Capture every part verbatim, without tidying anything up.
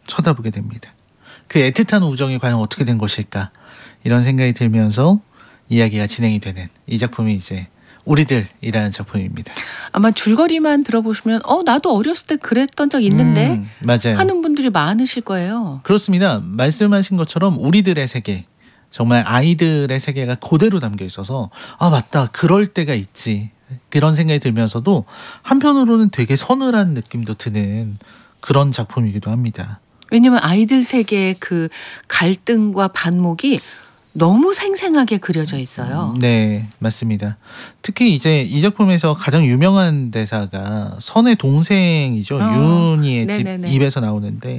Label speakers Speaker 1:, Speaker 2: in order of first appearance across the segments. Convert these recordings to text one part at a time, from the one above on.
Speaker 1: 쳐다보게 됩니다. 그 애틋한 우정이 과연 어떻게 된 것일까 이런 생각이 들면서 이야기가 진행이 되는 이 작품이 이제 우리들이라는 작품입니다.
Speaker 2: 아마 줄거리만 들어보시면 어 나도 어렸을 때 그랬던 적 있는데
Speaker 1: 음, 맞아요.
Speaker 2: 하는 분들이 많으실 거예요.
Speaker 1: 그렇습니다. 말씀하신 것처럼 우리들의 세계, 정말 아이들의 세계가 그대로 담겨 있어서 아 맞다 그럴 때가 있지 그런 생각이 들면서도 한편으로는 되게 서늘한 느낌도 드는 그런 작품이기도 합니다.
Speaker 2: 왜냐면 아이들 세계의 그 갈등과 반목이 너무 생생하게 그려져 있어요.
Speaker 1: 네, 맞습니다. 특히 이제 이 작품에서 가장 유명한 대사가 선의 동생이죠.
Speaker 2: 어,
Speaker 1: 윤희의 집
Speaker 2: 네네네.
Speaker 1: 입에서 나오는데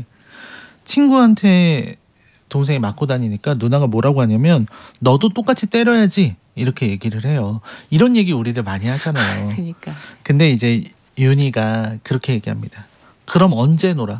Speaker 1: 친구한테 동생이 맞고 다니니까 누나가 뭐라고 하냐면 너도 똑같이 때려야지 이렇게 얘기를 해요. 이런 얘기 우리들 많이 하잖아요.
Speaker 2: 그러니까.
Speaker 1: 근데 이제 윤희가 그렇게 얘기합니다. 그럼 언제 놀아?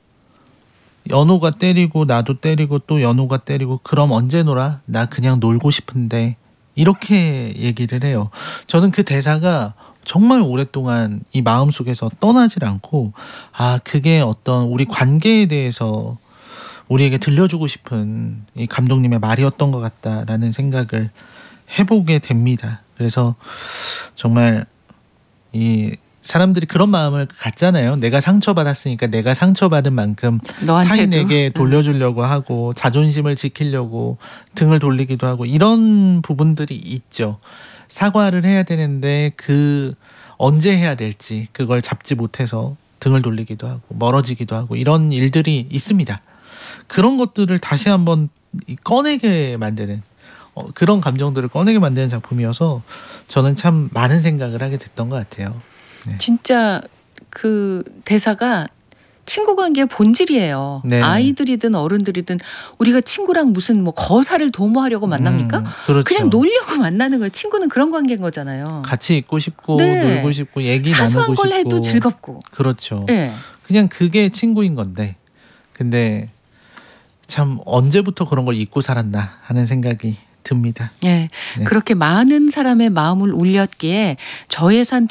Speaker 1: 연호가 때리고 나도 때리고 또 연호가 때리고 그럼 언제 놀아? 나 그냥 놀고 싶은데 이렇게 얘기를 해요. 저는 그 대사가 정말 오랫동안 이 마음속에서 떠나질 않고 아 그게 어떤 우리 관계에 대해서 우리에게 들려주고 싶은 이 감독님의 말이었던 것 같다라는 생각을 해보게 됩니다. 그래서 정말 이 사람들이 그런 마음을 갖잖아요. 내가 상처받았으니까 내가 상처받은 만큼
Speaker 2: 너한테도.
Speaker 1: 타인에게 돌려주려고 하고 자존심을 지키려고 등을 돌리기도 하고 이런 부분들이 있죠. 사과를 해야 되는데 그 언제 해야 될지 그걸 잡지 못해서 등을 돌리기도 하고 멀어지기도 하고 이런 일들이 있습니다. 그런 것들을 다시 한번 꺼내게 만드는 어, 그런 감정들을 꺼내게 만드는 작품이어서 저는 참 많은 생각을 하게 됐던 것 같아요. 네.
Speaker 2: 진짜 그 대사가 친구 관계의 본질이에요.
Speaker 1: 네.
Speaker 2: 아이들이든 어른들이든 우리가 친구랑 무슨 뭐 거사를 도모하려고 만납니까?
Speaker 1: 음, 그렇죠.
Speaker 2: 그냥 놀려고 만나는 거예요. 친구는 그런 관계인 거잖아요.
Speaker 1: 같이 있고 싶고
Speaker 2: 네.
Speaker 1: 놀고 싶고 얘기
Speaker 2: 사소한
Speaker 1: 나누고
Speaker 2: 걸
Speaker 1: 싶고
Speaker 2: 해도 즐겁고.
Speaker 1: 그렇죠.
Speaker 2: 네.
Speaker 1: 그냥 그게 친구인 건데 근데 참 언제부터 그런 걸 잊고 살았나 하는 생각이 듭니다.
Speaker 2: 예,
Speaker 1: 네.
Speaker 2: 그렇게 많은 사람의 마음을 울렸기에 저예산